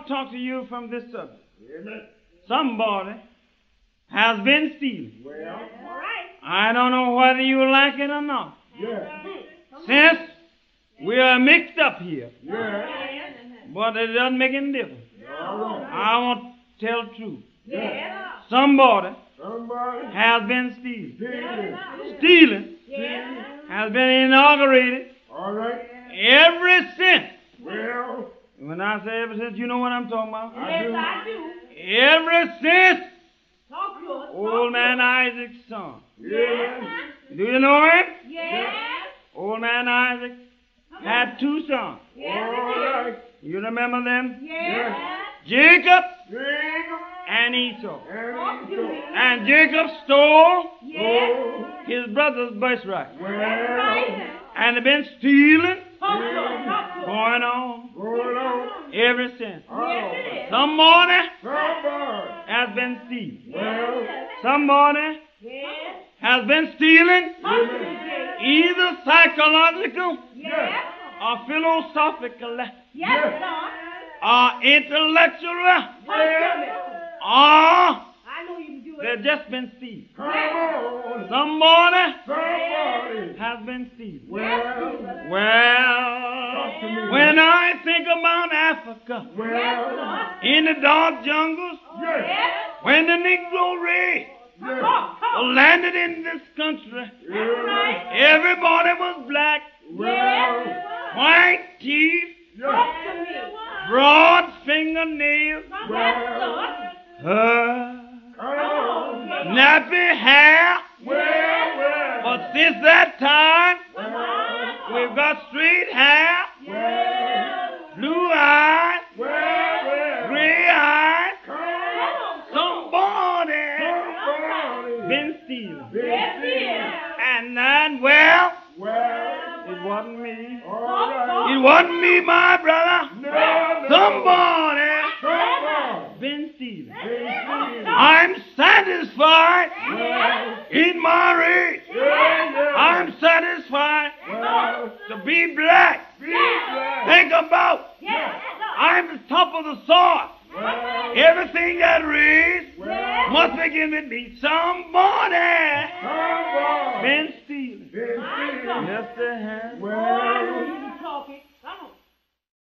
to talk to you from this subject. Somebody has been stealing. Well, I don't know whether you like it or not. yeah, Since we are mixed up here, yeah, but it doesn't make any difference. all right, I want to tell the truth. yeah. Somebody Somebody has been stealing. stealing, Stealing stealing, has been inaugurated all right, ever since. well, When I say ever since, you know what I'm talking about. I do, Ever since Talk to us. old man Isaac's son. yeah, Do you know him? Yes. Old man Isaac had two sons. all right, You remember them? Yes. Jacob Jacob, and Esau. and Esau, And Jacob stole Yes. oh, his brother's birthright. well, And they've been stealing Talk to us. Talk to us. going on going on, ever since. oh, Somebody somebody, has been stealing. well, Somebody Yes. has been stealing Talk to us. either psychological Yes. or philosophical Yes, Lord. or intellectual Talk to me. or I know you can do they've it. just been stealing. come on, Somebody somebody, has been stealing. well, Well, talk to me, when I think about Africa, well, in the dark jungles, yes, Yes. when the Negro race yes, Talk. Talk. landed in this country, yes, everybody was black, well, white teeth, yes, Talk to me. broad fingernails, Yes, Lord. come on, nappy hair. well, But since that time, well, we've got straight hair, well, blue eyes, well, gray eyes. come on, Somebody somebody, been stealing. Yes, he is. And then, well, well, it wasn't me. all right, It wasn't me, my brother. no, Somebody somebody, been stealing. well, I'm satisfied in my race. I'm satisfied to be black. Think about, Yes. I'm the top of the soil. Everything that raised well, must begin with me. Somebody somebody, been stealing. been stealing, Yes, they have. well,